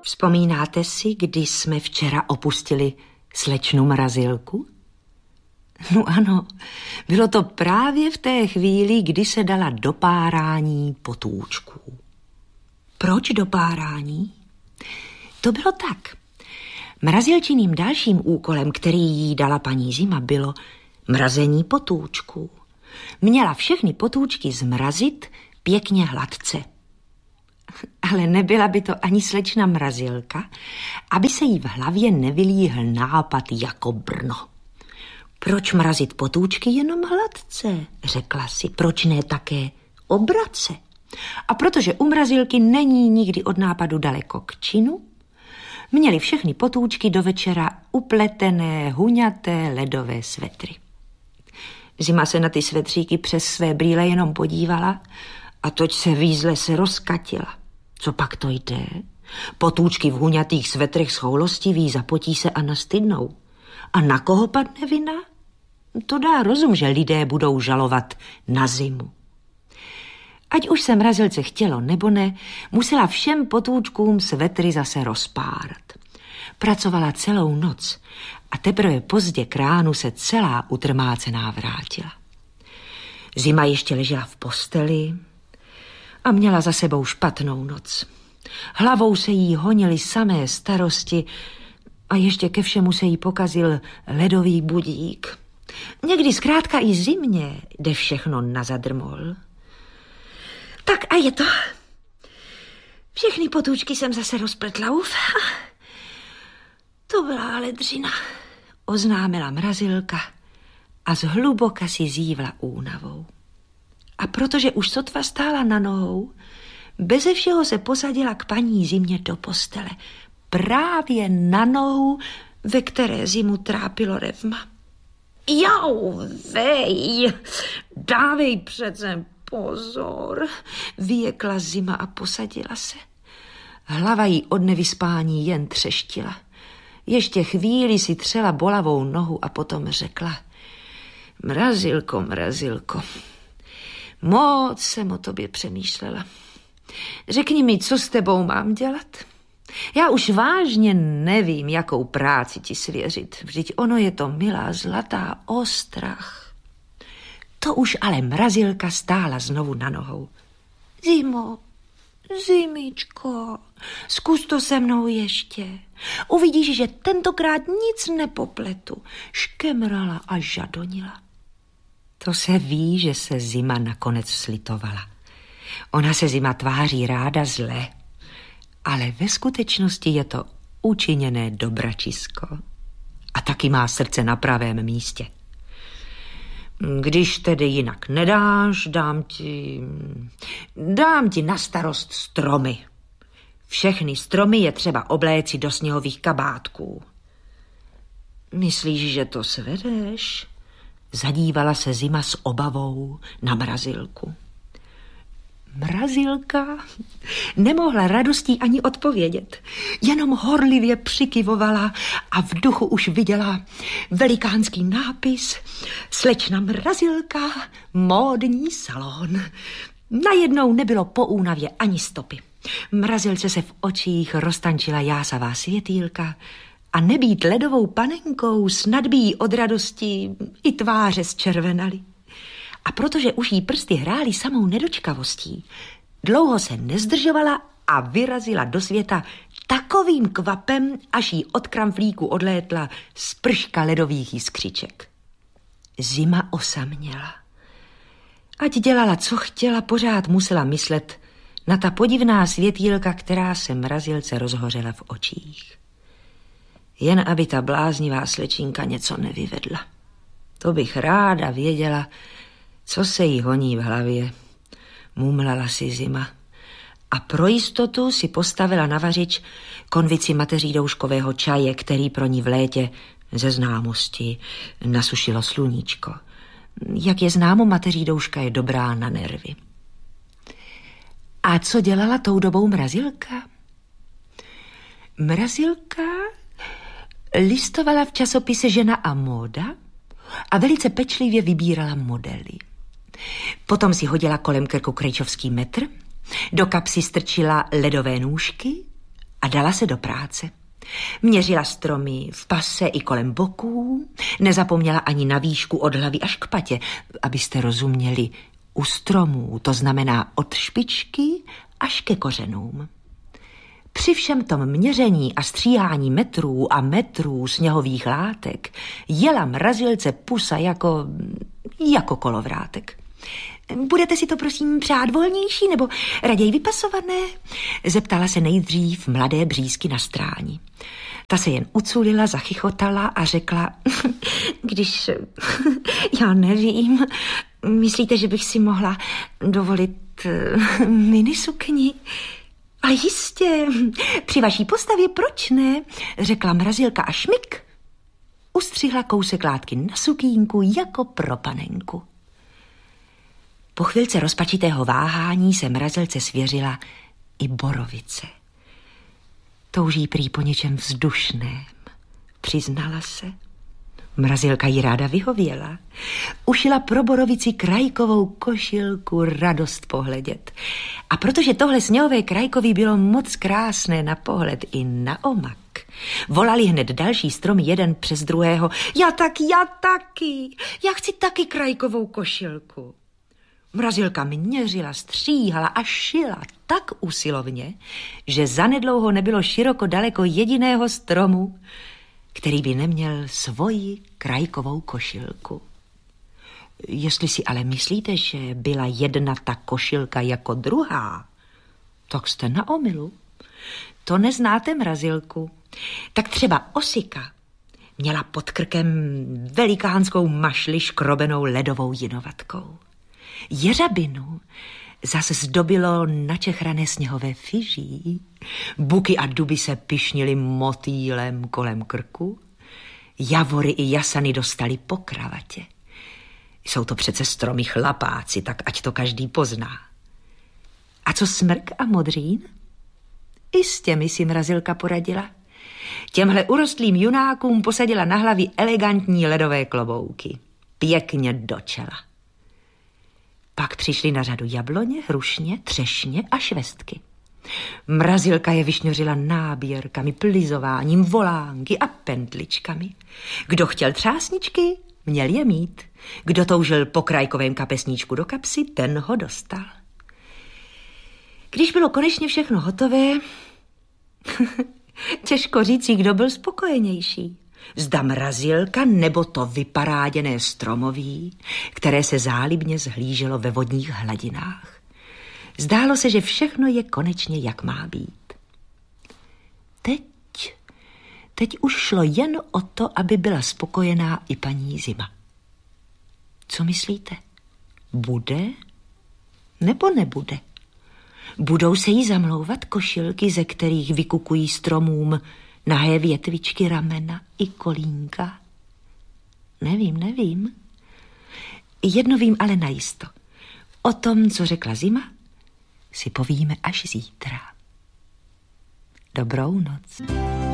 Vzpomínáte si, kdy jsme včera opustili slečnu Mrazilku? No ano, bylo to právě v té chvíli, kdy se dala do párání potůčků. Proč do párání? To bylo tak. Mrazilčiným dalším úkolem, který jí dala paní Zima, bylo mrazení potůčků. Měla všechny potůčky zmrazit pěkně hladce. Ale nebyla by to ani slečna Mrazilka, aby se jí v hlavě nevylíhl nápad jako brno. Proč mrazit potůčky jenom hladce, řekla si, proč ne také obrace? A protože u Mrazilky není nikdy od nápadu daleko k činu, měli všechny potůčky do večera upletené, huňaté ledové svetry. Zima se na ty svetříky přes své brýle jenom podívala a toť se výzle se rozkatila. Co pak to jde? Potůčky v huňatých svetrech schoulostiví, zapotí se a nastydnou. A na koho padne vina? To dá rozum, že lidé budou žalovat na zimu. Ať už se Mrazilce chtělo nebo ne, musela všem potůčkům svetry zase rozpárat. Pracovala celou noc a teprve pozdě k ránu se celá utrmácená vrátila. Zima ještě ležela v posteli a měla za sebou špatnou noc. Hlavou se jí honily samé starosti a ještě ke všemu se jí pokazil ledový budík. Někdy zkrátka i zimně jde všechno na zadrmol. Tak a je to. Všechny potůčky jsem zase rozpletla, To byla ale dřina, oznámila Mrazilka a zhluboka si zívla únavou. A protože už sotva stála na nohou, beze všeho se posadila k paní Zimě do postele. Právě na nohu, ve které Zimu trápilo revma. Jau, vej, dávej přece pozor, vyjekla Zima a posadila se. Hlava jí od nevyspání jen třeštila. Ještě chvíli si třela bolavou nohu a potom řekla: Mrazilko, Mrazilko, moc jsem o tobě přemýšlela. Řekni mi, co s tebou mám dělat? Já už vážně nevím, jakou práci ti svěřit. Vždyť ono je to, milá zlatá, ostrach. To už ale Mrazilka stála znovu na nohou. Zimo, Zimičko, zkus to se mnou ještě. Uvidíš, že tentokrát nic nepopletu. Škemrala a žadonila. To se ví, že se Zima nakonec slitovala. Ona se Zima tváří ráda zle, ale ve skutečnosti je to učiněné dobračisko. A taky má srdce na pravém místě. Když tedy jinak nedáš, dám ti na starost stromy. Všechny stromy je třeba obléci do sněhových kabátků. Myslíš, že to svedeš? Zadívala se Zima s obavou na Mrazilku. Mrazilka nemohla radostí ani odpovědět. Jenom horlivě přikyvovala a v duchu už viděla velikánský nápis: Slečna Mrazilka, módní salon. Najednou nebylo po únavě ani stopy. Mrazilce se v očích roztančila jásavá světýlka a nebýt ledovou panenkou, snad by jí od radosti i tváře zčervenaly. A protože už jí prsty hrály samou nedočkavostí, dlouho se nezdržovala a vyrazila do světa takovým kvapem, až jí od kramflíku odlétla sprška ledových jiskřiček. Zima osaměla. Ať dělala, co chtěla, pořád musela myslet na ta podivná světýlka, která se Mrazilce rozhořela v očích. Jen aby ta bláznivá slečinka něco nevyvedla. To bych ráda věděla, co se jí honí v hlavě, mumlala si Zima. A pro jistotu si postavila na vařič konvici mateří douškového čaje, který pro ní v létě ze známosti nasušilo sluníčko. Jak je známo, mateří douška je dobrá na nervy. A co dělala tou dobou Mrazilka? Mrazilka listovala v časopise Žena a móda a velice pečlivě vybírala modely. Potom si hodila kolem krku krejčovský metr, do kapsy strčila ledové nůžky a dala se do práce. Měřila stromy v pase i kolem boků, nezapomněla ani na výšku od hlavy až k patě, abyste rozuměli, u stromů, to znamená od špičky až ke kořenům. Při všem tom měření a stříhání metrů a metrů sněhových látek jela mrazilce pusa jako kolovrátek. Budete si to prosím přát volnější nebo raději vypasované? Zeptala se nejdřív mladé břízky na stráni. Ta se jen uculila, zachychotala a řekla, když já nevím, myslíte, že bych si mohla dovolit minisukni? Ale jistě, při vaší postavě proč ne? Řekla mrazilka a šmik. Ustřihla kousek látky na sukínku jako pro panenku. Po chvilce rozpačitého váhání se mrazilce svěřila i borovice. Touží prý po něčem vzdušném, přiznala se. Mrazilka jí ráda vyhověla. Ušila pro borovici krajkovou košilku, radost pohledět. A protože tohle sněhové krajkový bylo moc krásné na pohled i na omak, volali hned další stromy jeden přes druhého. Já taky, já chci taky krajkovou košilku. Mrazilka měřila, stříhala a šila tak usilovně, že zanedlouho nebylo široko daleko jediného stromu, který by neměl svoji krajkovou košilku. Jestli si ale myslíte, že byla jedna ta košilka jako druhá, tak jste na omylu. To neznáte mrazilku. Tak třeba osika měla pod krkem velikánskou mašli škrobenou ledovou jinovatkou. Jeřabinu zase zdobilo načechrané sněhové fyží. Buky a duby se pyšnily motýlem kolem krku. Javory i jasany dostali po kravatě. Jsou to přece stromy chlapáci, tak ať to každý pozná. A co smrk a modřín? I s těmi si mrazilka poradila. Těmhle urostlým junákům posadila na hlavy elegantní ledové klobouky. Pěkně do čela. Pak přišly na řadu jabloně, hrušně, třešně a švestky. Mrazilka je vyšňořila náběrkami, plizováním, volánky a pentličkami. Kdo chtěl třásničky, měl je mít. Kdo toužil po krajkovém kapesníčku do kapsy, ten ho dostal. Když bylo konečně všechno hotové, těžko říci, kdo byl spokojenější. Zda mrazilka nebo to vyparáděné stromoví, které se zálibně zhlíželo ve vodních hladinách. Zdálo se, že všechno je konečně jak má být. Teď už šlo jen o to, aby byla spokojená i paní Zima. Co myslíte? Bude nebo nebude? Budou se jí zamlouvat košilky, ze kterých vykukují stromům nahé větvičky, ramena i kolínka? Nevím. Jedno vím ale najisto. O tom, co řekla Zima, si povíme až zítra. Dobrou noc.